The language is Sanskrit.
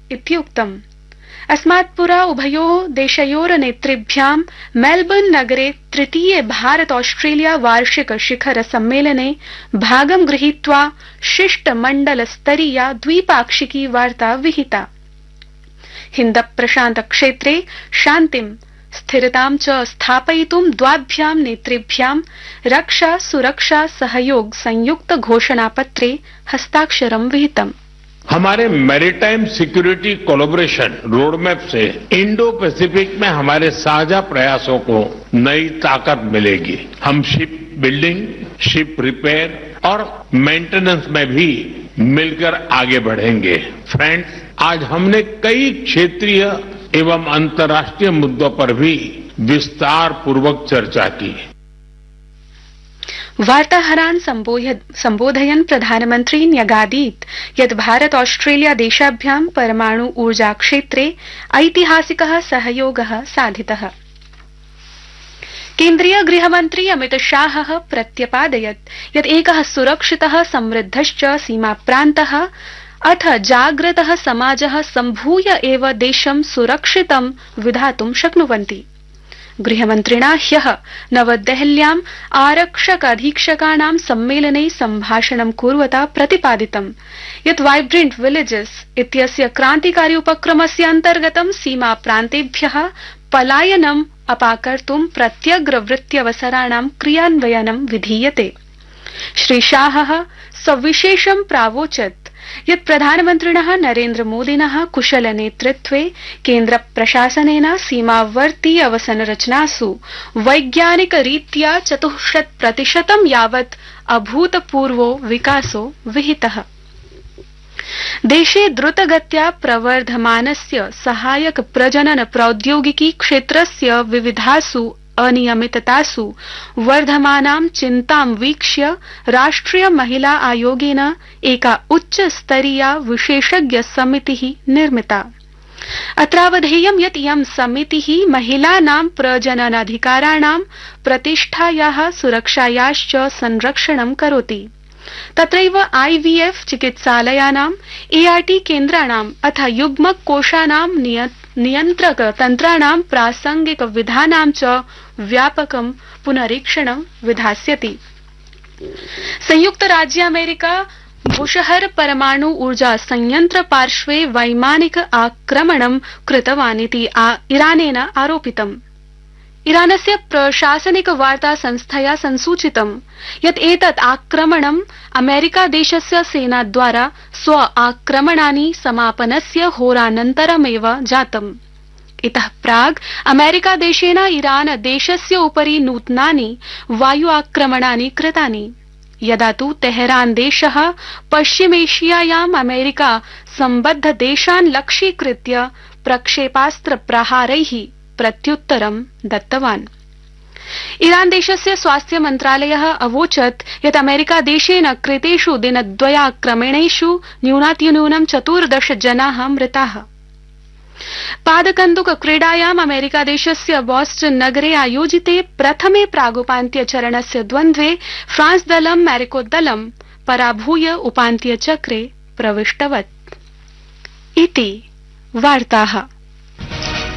इत्युक्तम्। अस्मात् पुरा उभयोः देशयोः नेतृभ्यां मेलबर्न नगरे तृतीये भारत ऑस्ट्रेलिया वार्षिक शिखर सम्मेलने भागं गृहीत्वा शिष्टमण्डल स्तरीया द्विपाक्षिकी वार्ता विहिता। हिन्द प्रशान्त क्षेत्रे शान्तिं स्थिरतां च स्थापयितुं द्वाभ्यां नेतृभ्यां रक्षा सुरक्षा सहयोग संयुक्त घोषणापत्रे हस्ताक्षरं विहितम्। हमारे मैरीटाइम सिक्योरिटी कोलैबोरेशन रोडमैप से इंडो पैसिफिक में हमारे साझा प्रयासों को नई ताकत मिलेगी। हम शिप बिल्डिंग, शिप रिपेयर और मेंटेनेंस में भी मिलकर आगे बढ़ेंगे। फ्रेंड्स, आज हमने कई क्षेत्रीय एवं अंतर्राष्ट्रीय मुद्दों पर भी विस्तार पूर्वक चर्चा की। वार्ताहरान् सम्बोधयन् प्रधानमन्त्री न्यगादीत् यत् भारत ऑस्ट्रेलिया देशाभ्यां परमाणु ऊर्जा क्षेत्रे ऐतिहासिकः सहयोगः साधितः। केन्द्रीय गृहमन्त्री अमित शाहः प्रत्यपादयत् यत् एकः सुरक्षितः समृद्धश्च सीमाप्रान्तः अथ जागृतः समाजः सम्भूय एव देशं सुरक्षितं विधातुं शक्नुवन्ति। गृहमन्त्रिणा ह्यः नवदेहल्याम् आरक्षक अधीक्षकाणां सम्मेलने सम्भाषणं कुर्वता प्रतिपादितं यत् वाइब्रेंट विलेजेस इत्यस्य क्रान्तिकारी उपक्रमस्य अन्तर्गतं सीमा प्रान्तेभ्यः पलायनम् अपाकर्तुं प्रत्यग्रवृत्त्यवसराणां क्रियान्वयनं विधीयते। श्री शाहः सविशेषं प्रावोचत् यत् प्रधानमन्त्रिणः नरेन्द्र मोदिनः कुशल नेतृत्वे केन्द्र प्रशासनेन सीमावर्ती अवसंरचनासु वैज्ञानिक रीत्या 40% यावत् अभूतपूर्वो विकासो विहितः। देशे द्रुतगत्या प्रवर्धमानस्य सहायक प्रजनन प्रौद्योगिकी क्षेत्रस्य विविधासु अनियमिततासु वर्धमानां चिन्तां वीक्ष्य राष्ट्रिय महिला आयोगेन एका उच्च स्तरीया विशेषज्ञ समितिः निर्मिता। अत्रावधेयं यत् इयं समितिः महिलानां प्रजननाधिकाराणां प्रतिष्ठायाः सुरक्षायाश्च संरक्षणं करोति। तत्रैव IVF चिकित्सालयानां ART केन्द्राणाम् अथ युग्मक कोशानां नियन्त्रक तन्त्राणां प्रासंगिक विधानां च व्यापकं पुनरीक्षणं विधास्यति। संयुक्त राज्य अमेरिका बुशहर परमाणु ऊर्जा संयंत्र पार्श्वे वैमानिक आक्रमणं कृतवानिति इरानेन आरोपितम्। इरानस्य प्रशासनिक वार्ता संस्थया संसूचितं यत् एतत् आक्रमणं अमेरिका देशस्य सेनाद्वारा स्व आक्रमणानि समापनस्य होरानन्तरमेव जातम्। इतः प्राग् अमेरिका देशेन इरान देशस्य उपरि नूतनानि वायु आक्रमणानि कृतानि, यदा तु तेहरान देशः पश्चिमेशियायाम् अमेरिका सम्बद्ध देशान् लक्ष्यीकृत्य प्रक्षेपास्त्र प्रहारैः प्रत्युत्तरं दत्तवान्। इरान देशस्य स्वास्थ्य मन्त्रालयः अवोचत् यत् अमेरिका देशेन कृतेषु दिनद्वयाक्रमणेषु न्यूनातिन्यूनं 14 जनाः मृताः। पादकन्दुक क्रीडायाम् अमेरिका देशस्य बोस्टन नगरे आयोजिते प्रथमे प्रागुपान्त्य चरणस्य द्वन्द्वे फ्रांस दलं मैरिको दलं पराभूय उपान्त्यचक्रे प्रविष्टवत्। इति वार्ताः।